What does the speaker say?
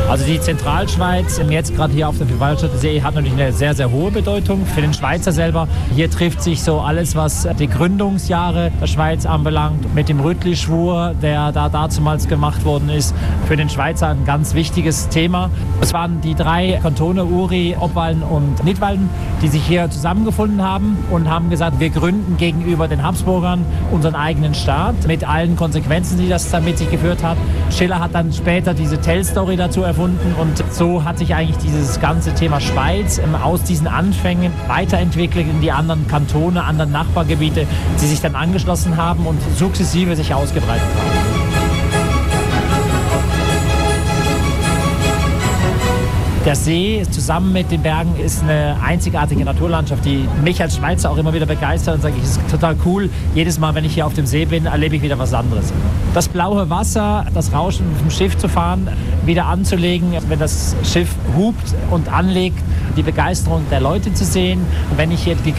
Also die Zentralschweiz, jetzt gerade hier auf der Vierwaldstätter-See, hat natürlich eine sehr, sehr hohe Bedeutung für den Schweizer selber. Hier trifft sich so alles, was die Gründungsjahre der Schweiz anbelangt, mit dem Rüttli-Schwur, der dazumals gemacht worden ist, für den Schweizer ein ganz wichtiges Thema. Es waren die 3 Kantone, Uri, Obwalden und Nidwalden, die sich hier zusammengefunden haben und haben gesagt, wir gründen gegenüber den Habsburgern unseren eigenen Staat mit allen Konsequenzen, die das dann mit sich geführt hat. Schiller hat dann später diese Tell-Story dazu erfunden und so hat sich eigentlich dieses ganze Thema Schweiz aus diesen Anfängen weiterentwickelt in die anderen Kantone, anderen Nachbargebiete, die sich dann angeschlossen haben und sukzessive sich ausgebreitet haben. Der See zusammen mit den Bergen ist eine einzigartige Naturlandschaft, die mich als Schweizer auch immer wieder begeistert und sage ich, es ist total cool. Jedes Mal, wenn ich hier auf dem See bin, erlebe ich wieder was anderes. Das blaue Wasser, das Rauschen vom Schiff zu fahren, wieder anzulegen, wenn das Schiff hupt und anlegt, die Begeisterung der Leute zu sehen. Wenn ich hier die